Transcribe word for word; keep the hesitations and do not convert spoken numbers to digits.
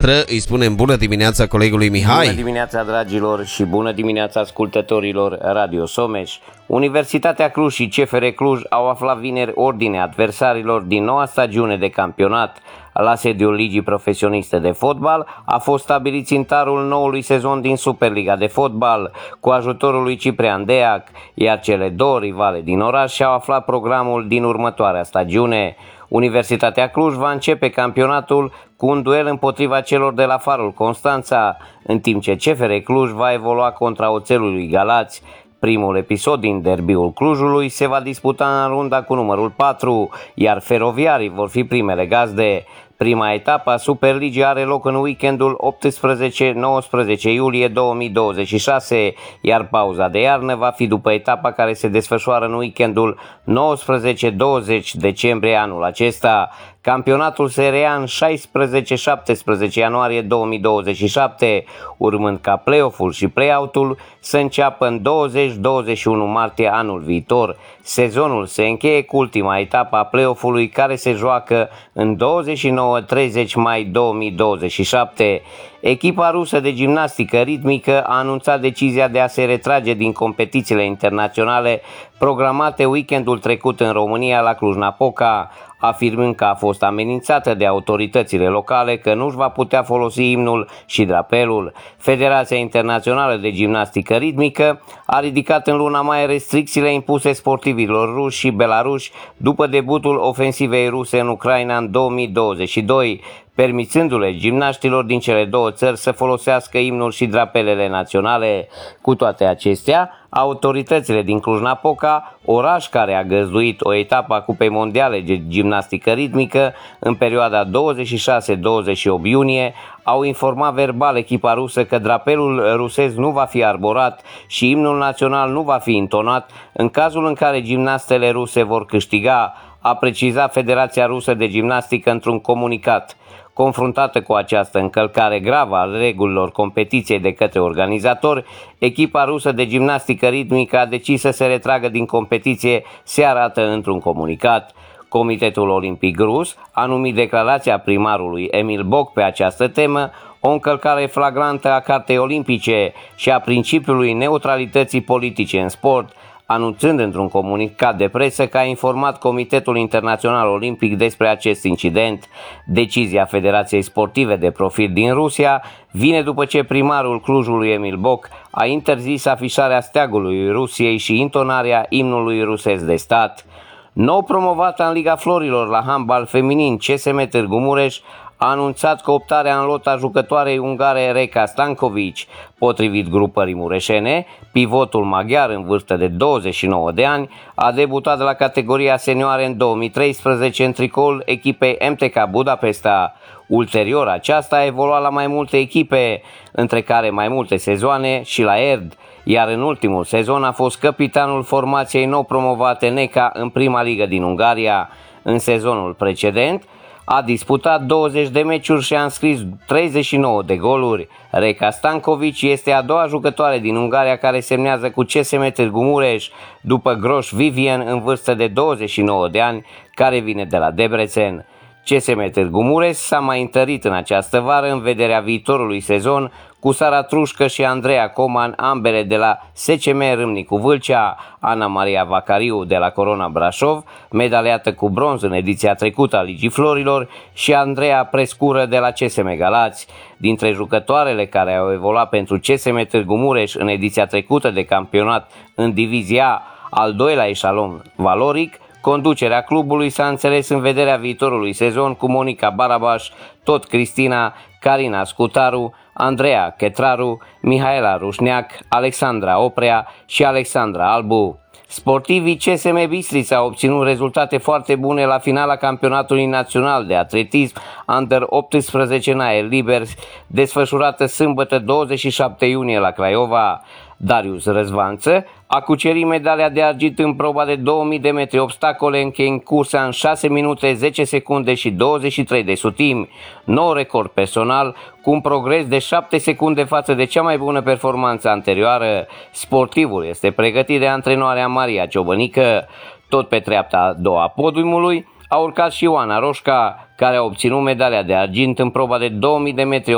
noastră. Îi spunem bună dimineața colegului Mihai. Bună dimineața, dragilor, și bună dimineața ascultătorilor Radio Someș. Universitatea Cluj și C F R Cluj au aflat vineri ordinea adversarilor din noua stagiune de campionat. La sediul Ligii Profesioniste de Fotbal a fost stabilit țintarul noului sezon din Superliga de Fotbal cu ajutorul lui Ciprian Deac, iar cele două rivale din oraș și-au aflat programul din următoarea stagiune. Universitatea Cluj va începe campionatul cu un duel împotriva celor de la Farul Constanța, în timp ce C F R Cluj va evolua contra Oțelului Galați. Primul episod din derbiul Clujului se va disputa în runda cu numărul patru, iar feroviarii vor fi primele gazde. Prima etapă a Superligii are loc în weekendul optsprezece nouăsprezece iulie două mii douăzeci și șase, iar pauza de iarnă va fi după etapa care se desfășoară în weekendul nouăsprezece douăzeci decembrie anul acesta. Campionatul se reia în șaisprezece șaptesprezece ianuarie două mii douăzeci și șapte, urmând ca play-off-ul și play-out-ul să înceapă în douăzeci douăzeci și unu martie anul viitor. Sezonul se încheie cu ultima etapă a play-off-ului, care se joacă în douăzeci și nouă treizeci mai două mii douăzeci și șapte. Echipa rusă de gimnastică ritmică a anunțat decizia de a se retrage din competițiile internaționale programate weekendul trecut în România la Cluj-Napoca, afirmând că a fost amenințată de autoritățile locale că nu își va putea folosi imnul și drapelul. Federația Internațională de Gimnastică Ritmică a ridicat în luna mai restricțiile impuse sportivilor ruși și belaruși după debutul ofensivei ruse în Ucraina în două mii douăzeci și doi, permițându-le gimnaștilor din cele două țări să folosească imnul și drapelele naționale. Cu toate acestea, autoritățile din Cluj-Napoca, oraș care a găzduit o etapă a Cupei Mondiale de Gimnastică Ritmică în perioada douăzeci și șase douăzeci și opt iunie, au informat verbal echipa rusă că drapelul rusesc nu va fi arborat și imnul național nu va fi intonat în cazul în care gimnastele ruse vor câștiga, a precizat Federația Rusă de Gimnastică într-un comunicat. Confruntată cu această încălcare gravă a regulilor competiției de către organizatori, echipa rusă de gimnastică ritmică a decis să se retragă din competiție, se arată într-un comunicat. Comitetul Olimpic Rus a numit declarația primarului Emil Boc pe această temă o încălcare flagrantă a Cartei Olimpice și a principiului neutralității politice în sport, anunțând într-un comunicat de presă că a informat Comitetul Internațional Olimpic despre acest incident. Decizia Federației Sportive de Profil din Rusia vine după ce primarul Clujului Emil Boc a interzis afișarea steagului Rusiei și intonarea imnului rusesc de stat. Nou promovată în Liga Florilor la handbal feminin, C S M Târgu Mureș a anunțat că optarea în lot a jucătoarei ungare Reka Stankovic. Potrivit grupării mureșene, pivotul maghiar în vârstă de douăzeci și nouă de ani a debutat la categoria senioare în două mii treisprezece în tricoul echipei M T K Budapesta. Ulterior aceasta a evoluat la mai multe echipe, între care mai multe sezoane și la Erd, iar în ultimul sezon a fost capitanul formației nou promovate Neca în prima ligă din Ungaria. În sezonul precedent a disputat douăzeci de meciuri și a înscris treizeci și nouă de goluri. Reka Stankovic este a doua jucătoare din Ungaria care semnează cu C S M Târgu Mureș, după Groș Vivien în vârstă de douăzeci și nouă de ani, care vine de la Debrecen. C S M Târgu Mureș s-a mai întărit în această vară în vederea viitorului sezon cu Sara Trușcă și Andreea Coman, ambele de la S C M Râmnicu Vâlcea, Ana Maria Vacariu de la Corona Brașov, medaliată cu bronz în ediția trecută a Ligii Florilor, și Andreea Prescură de la C S M Galați. Dintre jucătoarele care au evoluat pentru C S M Târgu Mureș în ediția trecută de campionat în divizia al doilea eșalon valoric, conducerea clubului s-a înțeles în vederea viitorului sezon cu Monica Barabaș, tot Cristina, Carina Scutaru, Andreea Chetraru, Mihaela Rușneac, Alexandra Oprea și Alexandra Albu. Sportivii C S M Bistrița au obținut rezultate foarte bune la finala campionatului național de atletism Under optsprezece în aer liber, desfășurată sâmbătă douăzeci și șapte iunie la Craiova. Darius Răzvanță a cucerit medalia de argint în proba de două mii de metri obstacole, încheind cursa în șase minute zece secunde și douăzeci și trei de sutimi, nou record personal cu un progres de șapte secunde față de cea mai bună performanță anterioară. Sportivul este pregătit de antrenoarea Maria Ciobănică. Tot pe treapta a doua a podiumului a urcat și Ioana Roșca, care a obținut medalia de argint în proba de două mii de metri